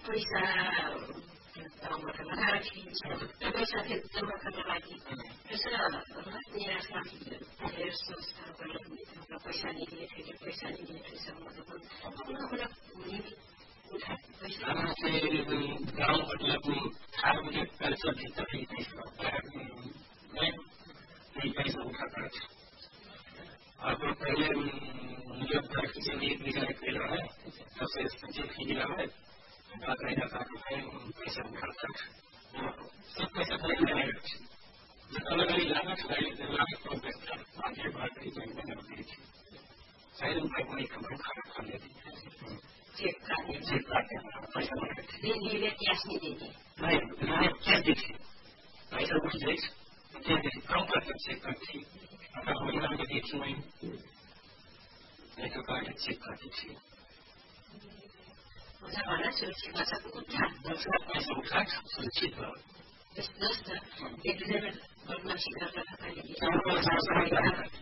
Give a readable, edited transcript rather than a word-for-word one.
पैसा लगाएर पैसा जम्मा लागि यसो निराश पैसा निदिए पैसा निदिए गाउँघरको खाने पैसा भित्र पैसा उठाता है। अब पहले नियोक्ता की एक विचार कर रहा है, सबसे सचिव की गिरा है, बात नहीं जाता है, पैसा उठाता है, सब पैसा खरीद नहीं रखते, जब अलग अलग लागत प्रोफेसर आगे बात नहीं जाएंगे ना देखिए, शायद उनका कोई खबर खा लेती है, चेक काटे, पैसा नहीं रखते, ये कैश नहीं देते, नहीं कैश देते, पैसा कुछ देते, क्या देते, कम करते चेक करते, अगर महिला के देखी नहीं, एक बार चेक करती थी, हमारा सुरक्षित पैसा तो उठा, दूसरा पैसा उठा सुरक्षित हो, इस दोस्त एक दिन बदमाशी करता था